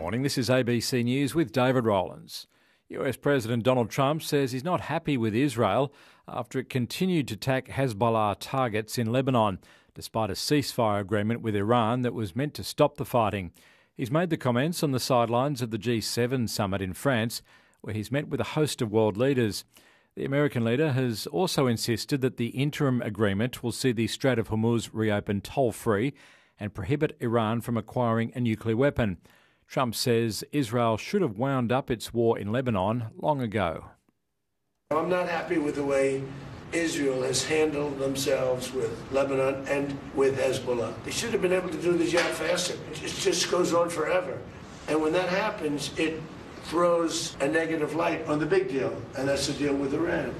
morning, this is ABC News with David Rowlands. US President Donald Trump says he's not happy with Israel after it continued to attack Hezbollah targets in Lebanon, despite a ceasefire agreement with Iran that was meant to stop the fighting. He's made the comments on the sidelines of the G7 summit in France, where he's met with a host of world leaders. The American leader has also insisted that the interim agreement will see the Strait of Hormuz reopened toll-free and prohibit Iran from acquiring a nuclear weapon. Trump says Israel should have wound up its war in Lebanon long ago. I'm not happy with the way Israel has handled themselves with Lebanon and with Hezbollah. They should have been able to do the job faster. It just goes on forever. And when that happens, it throws a negative light on the big deal, and that's the deal with Iran.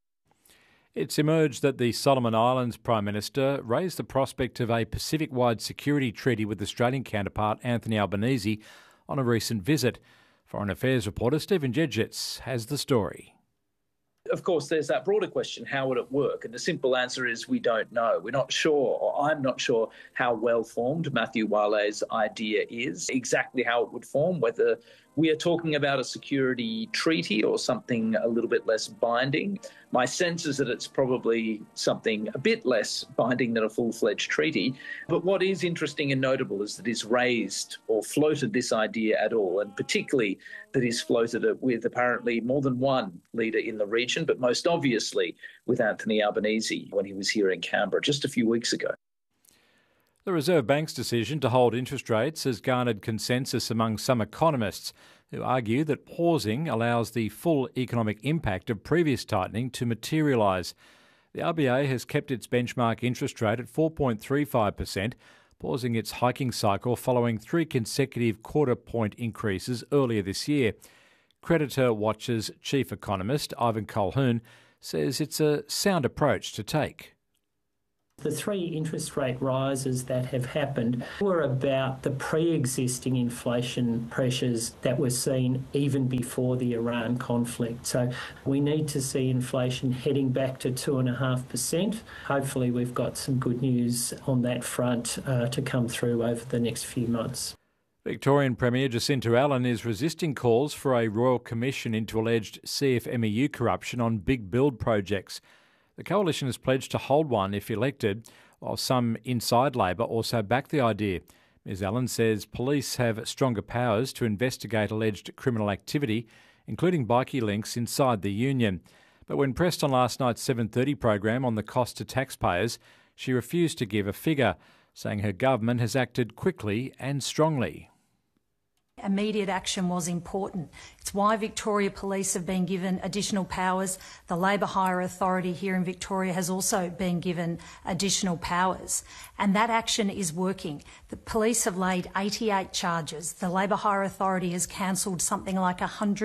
It's emerged that the Solomon Islands Prime Minister raised the prospect of a Pacific-wide security treaty with Australian counterpart Anthony Albanese on a recent visit. Foreign Affairs reporter Stephen Jedgetz has the story. Of course, there's that broader question, how would it work? And the simple answer is we don't know. We're not sure, or I'm not sure how well-formed Matthew Wale's idea is, exactly how it would form, whether we are talking about a security treaty or something a little bit less binding. My sense is that it's probably something a bit less binding than a full-fledged treaty. But what is interesting and notable is that he's raised or floated this idea at all, and particularly that he's floated it with apparently more than one leader in the region, but most obviously with Anthony Albanese when he was here in Canberra just a few weeks ago. The Reserve Bank's decision to hold interest rates has garnered consensus among some economists who argue that pausing allows the full economic impact of previous tightening to materialise. The RBA has kept its benchmark interest rate at 4.35%, pausing its hiking cycle following 3 consecutive quarter-point increases earlier this year. Creditor Watch's chief economist, Ivan Colquhoun, says it's a sound approach to take. The 3 interest rate rises that have happened were about the pre-existing inflation pressures that were seen even before the Iran conflict. So we need to see inflation heading back to 2.5%. Hopefully we've got some good news on that front to come through over the next few months. Victorian Premier Jacinta Allen is resisting calls for a royal commission into alleged CFMEU corruption on big build projects. The coalition has pledged to hold one if elected, while some inside Labor also back the idea. Ms Allen says police have stronger powers to investigate alleged criminal activity, including bikie links inside the union. But when pressed on last night's 7:30 program on the cost to taxpayers, she refused to give a figure, saying her government has acted quickly and strongly. Immediate action was important. It's why Victoria Police have been given additional powers. The Labour Hire Authority here in Victoria has also been given additional powers. And that action is working. The police have laid 88 charges. The Labour Hire Authority has cancelled something like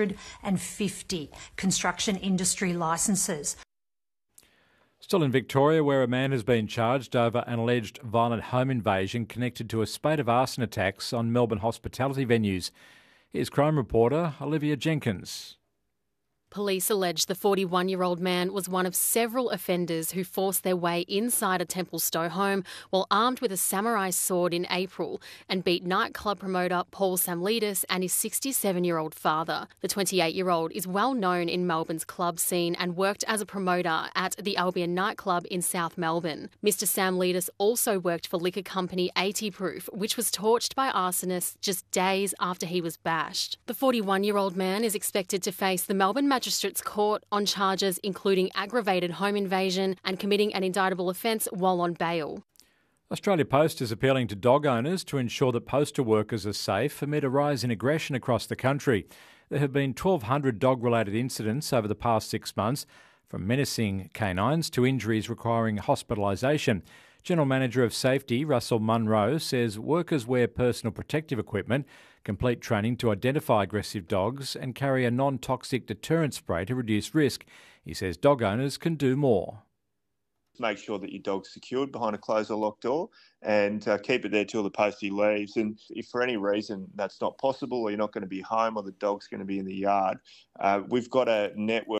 150 construction industry licences. Still in Victoria, where a man has been charged over an alleged violent home invasion connected to a spate of arson attacks on Melbourne hospitality venues. Here's crime reporter Olivia Jenkins. Police allege the 41-year-old man was one of several offenders who forced their way inside a Templestowe home while armed with a samurai sword in April and beat nightclub promoter Paul Samlidis and his 67-year-old father. The 28-year-old is well known in Melbourne's club scene and worked as a promoter at the Albion nightclub in South Melbourne. Mr Samlidis also worked for liquor company 80 Proof, which was torched by arsonists just days after he was bashed. The 41-year-old man is expected to face the Melbourne Magistrates Court on charges including aggravated home invasion and committing an indictable offence while on bail. Australia Post is appealing to dog owners to ensure that postal workers are safe amid a rise in aggression across the country. There have been 1,200 dog-related incidents over the past 6 months, from menacing canines to injuries requiring hospitalisation. General Manager of Safety Russell Munro says workers wear personal protective equipment, complete training to identify aggressive dogs and carry a non-toxic deterrent spray to reduce risk. He says dog owners can do more. Make sure that your dog's secured behind a closed or locked door and keep it there till the postie leaves. And if for any reason that's not possible or you're not going to be home or the dog's going to be in the yard, we've got a network.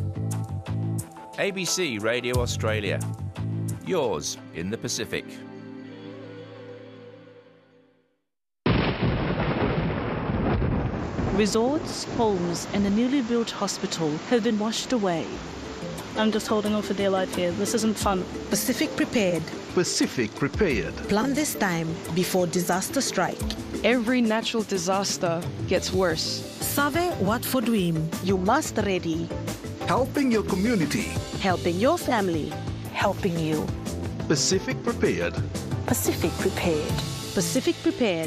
ABC Radio Australia, yours in the Pacific. Resorts, homes and the newly built hospital have been washed away. I'm just holding on for dear life here. This isn't fun. Pacific Prepared. Pacific Prepared. Plan this time before disaster strike. Every natural disaster gets worse. Save what for dream. You must ready. Helping your community. Helping your family. Helping you. Pacific Prepared. Pacific Prepared. Pacific Prepared.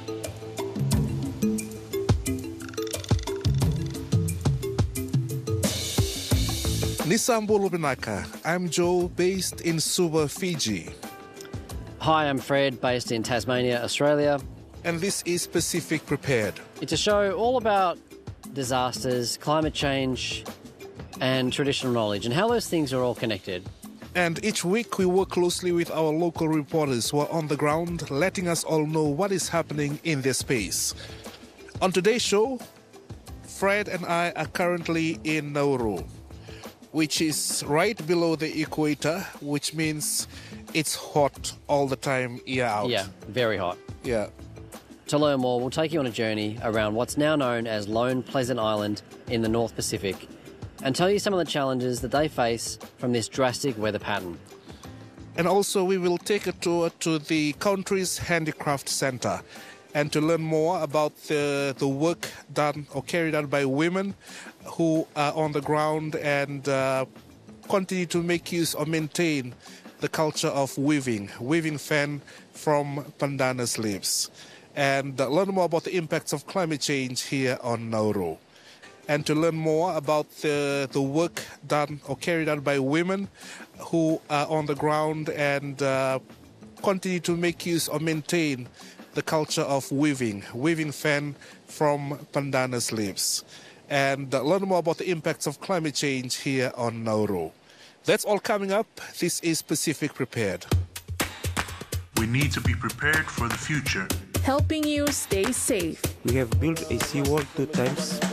Nisambo Lubinaka. I'm Joe, based in Suva, Fiji. Hi, I'm Fred, based in Tasmania, Australia. And this is Pacific Prepared. It's a show all about disasters, climate change, and traditional knowledge, and how those things are all connected. And each week we work closely with our local reporters who are on the ground, letting us all know what is happening in their space. On today's show, Fred and I are currently in Nauru, which is right below the equator, which means it's hot all the time, year out. Yeah, very hot. Yeah. To learn more, we'll take you on a journey around what's now known as Lone Pleasant Island in the North Pacific and tell you some of the challenges that they face from this drastic weather pattern. And also we will take a tour to the country's handicraft centre and to learn more about the work done or carried out by women who are on the ground and continue to make use or maintain the culture of weaving fan from pandanus leaves. And learn more about the impacts of climate change here on Nauru. And to learn more about the work done or carried out by women who are on the ground and continue to make use or maintain the culture of weaving fan from pandanus leaves. And learn more about the impacts of climate change here on Nauru. That's all coming up. This is Pacific Prepared. We need to be prepared for the future. Helping you stay safe. We have built a seawall 2 times,